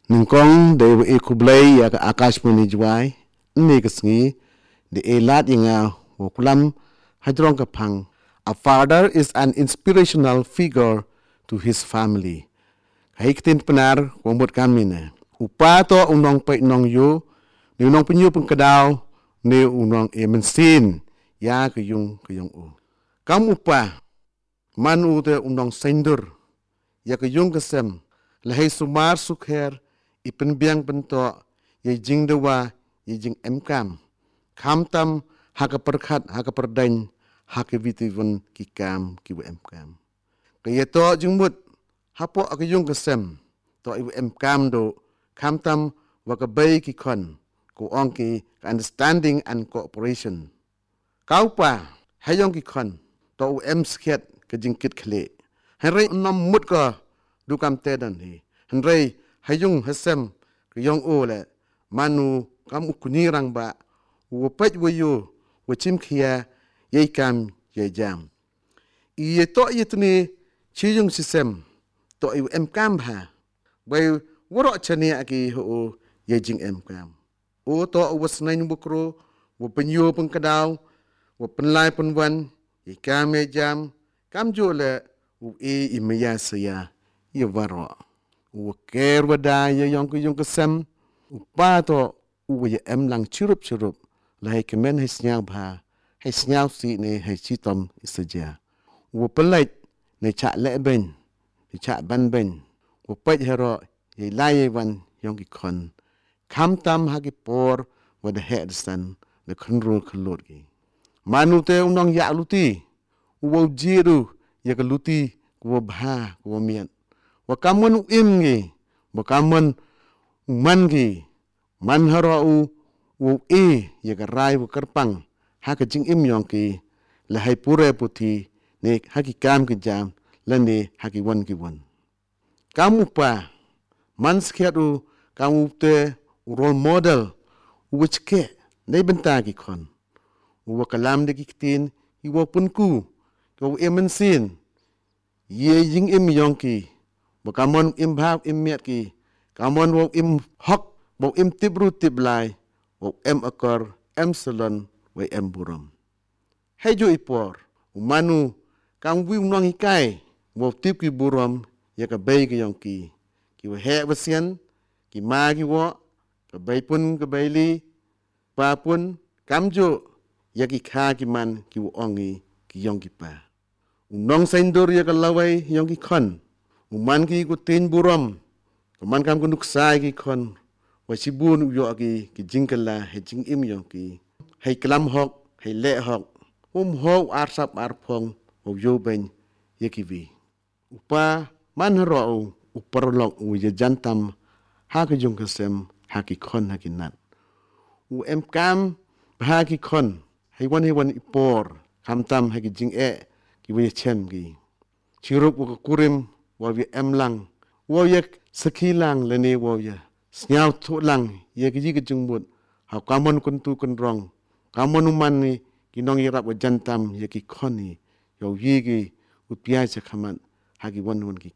Ningkong de kublai ya akash mani jwai ne kasngi de elat inga wokulam hadrong kapang. A father is an inspirational figure to his family. Haikitin penar wambut kami na. Upa to unong pa inong yu ni unong penyu pengkadaw ni unong emensin ya kayong u. Kam upa man ute unong sendur ya kayong kesem lahai sumar sukher ipenbiang bento ye jing dewa ye jing emkam kam tam haka perkhat haka perdain haka vitivun kikam kibu emkam kaya to jingmut hapo akayong kesem to ibu emkam do kam tam wakabai kikon ko ongki understanding and cooperation kau pa hayong kikon to em skiat ke jingkit khle henry nom mut ko dukam tedan hi henry hayung hasem kayong ole manu kam ukunirang ba wopet wayo wachim khia ye kam ye jam ye to yitni chiyung sisem to em kam ha bai woro chani aki ho ye jing em kam o to wasnain bukro wo penyo pengkadaw wo penlai penwan ye kam ye jam kam jole u e imya saya ye waro u ker wada ye yung kesem u pa to u ye em lang churup lai kemen hai snyang bha hai snyang si ne hai chitom isaja u pelai ne cha le ben ne cha ban ben u pet hero ye lai wan yung ki kon kam tam ha ki por wa the head san the control klot ki manu te unong ya luti u jiru ye ka luti ku bha ku mian wa kamun im ngi wa kamun man gi man haro u e ye ka rai u karpang ha ka jing im yong ki la hai pure puti ne ha ki kam ki jam la ne ha ki won kamu pa man skiatu kamu te role model which ke ne benta ki kon u kalam de ki tin i wo pun ku ko emen sin ye jing im yong ki bo kamon im bhav im miat ki kamon wo im hok bo im tibru tiblai wo em akor em salon we em buram hejo ipor umanu kang wi nong ikai wo tip ki buram ya ka bay ki yong ki wo he wasian ki ma ki wo ka bay pun ka bay li pa pun kamjo ya ki kha ki man ki wo ongi ki yong ki pa unong sendur ya ka lawai yong ki kon uman ki ku tin buram man kam ku nuksai ki kon wa sibun yo ki jingkala he jing im yo ki he klam hok he le hok ho arsap arpong o yo ben ye ki vi upa man ro uparlok u ye jantam ha ki jung kasem ha ki kon ha ki nat u em kam ha ki kon he wan ipor kam tam ha ki jing ki we chen ki chirup ku kurim wa vi em lang wo ye sekilang le ne wo ye snyau thu lang ye ki ji ki jung but ha kamon kun tu kun rong kamon man ni ki nong yirap wa jantam ye ki kon ni yo yi ki utpia che khaman ha ki won ki